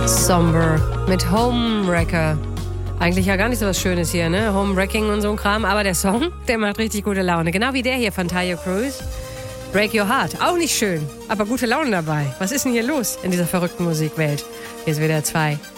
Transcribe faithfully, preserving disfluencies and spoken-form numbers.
Somber mit Homewrecker. Eigentlich ja gar nicht so was Schönes hier, ne? Homewrecking und so ein Kram. Aber der Song, der macht richtig gute Laune. Genau wie der hier von Taio Cruz. Break Your Heart. Auch nicht schön, aber gute Laune dabei. Was ist denn hier los in dieser verrückten Musikwelt? Hier ist W D R zwei.